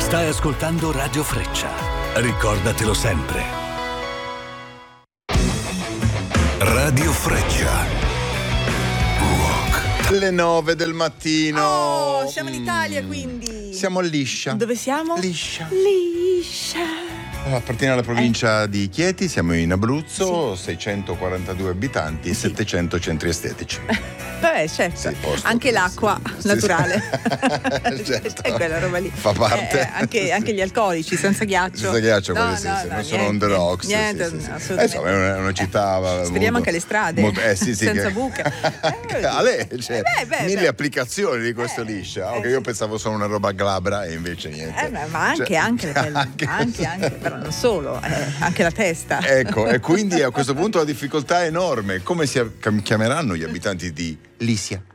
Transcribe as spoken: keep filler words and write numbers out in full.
Stai ascoltando Radio Freccia. Ricordatelo sempre. Radio Freccia. Rock. Le nove del mattino. Oh, siamo in Italia quindi. Siamo a Liscia. Dove siamo? Liscia. Liscia. Appartiene alla provincia eh. di Chieti, siamo in Abruzzo, sì. seicentoquarantadue abitanti e sì. settecento centri estetici. Beh, certo. Sì, anche l'acqua sì, naturale. Sì. Certo. È quella roba lì. Fa parte. Eh, eh, anche, anche gli alcolici senza ghiaccio. Senza ghiaccio, no, quelli sì, no, sì, no, non niente, sono on the rocks. Niente, sì, sì, sì. assolutamente. Eh, insomma, è una, una città. Speriamo molto, anche alle strade. Molto, eh, sì, sì, senza che... buche. Eh, a lei, cioè, beh, beh, mille beh. applicazioni di questo eh, Liscia. Eh, okay, io pensavo solo una roba glabra e invece niente. Eh, ma anche, cioè, anche, anche, anche, anche, però non solo, eh, anche la testa. Ecco, e quindi a questo punto la difficoltà è enorme. Come si chiameranno gli abitanti di Liscia?